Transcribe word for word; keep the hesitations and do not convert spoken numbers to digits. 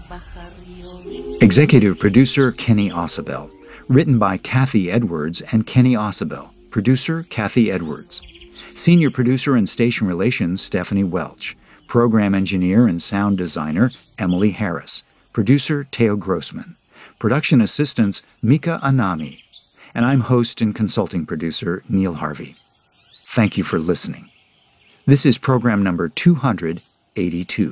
Executive producer Kenny Ausubel. Written by Kathy Edwards and Kenny Ausubel. Producer Kathy Edwards. Senior producer and station relations Stephanie Welch. Program engineer and sound designer Emily Harris. Producer Teo Grossman. Production assistants Mika Anami. And I'm host and consulting producer Neil Harvey. Thank you for listening. This is program number two hundred eighty-two.